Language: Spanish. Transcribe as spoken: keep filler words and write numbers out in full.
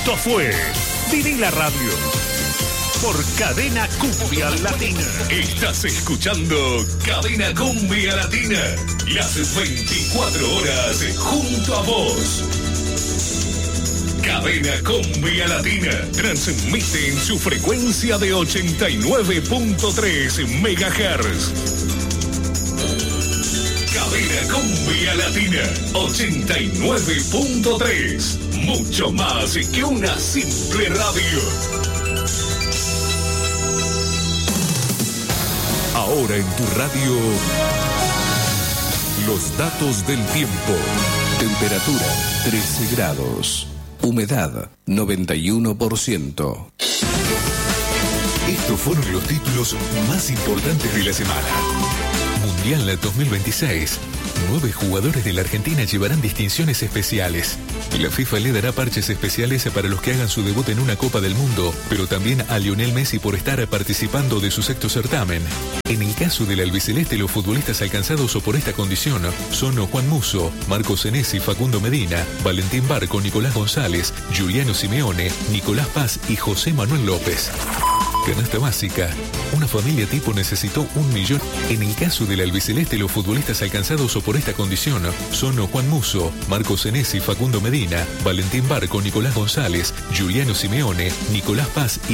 Esto fue Vinila Radio por Cadena Cumbia Latina. Estás escuchando Cadena Cumbia Latina. Las veinticuatro horas junto a vos. Cadena Cumbia Latina transmite en su frecuencia de ochenta y nueve punto tres megahertz. Cadena Cumbia Latina ochenta y nueve punto tres. Mucho más que una simple radio. Ahora en tu radio, los datos del tiempo. Temperatura trece grados. Humedad noventa y uno por ciento. Estos fueron los títulos más importantes de la semana. Mundial dos mil veintiséis. Nueve jugadores de la Argentina llevarán distinciones especiales. La FIFA le dará parches especiales para los que hagan su debut en una Copa del Mundo, pero también a Lionel Messi por estar participando de su sexto certamen. En el caso del albiceleste, los futbolistas alcanzados por esta condición son Juan Musso, Marco Senesi, Facundo Medina, Valentín Barco, Nicolás González, Giuliano Simeone, Nicolás Paz y José Manuel López. Canasta básica. Una familia tipo necesitó un millón. En el caso del albiceleste, los futbolistas alcanzados por esta condición son Juan Musso, Marco Senesi, Facundo Medina, Valentín Barco, Nicolás González, Giuliano Simeone, Nicolás Paz y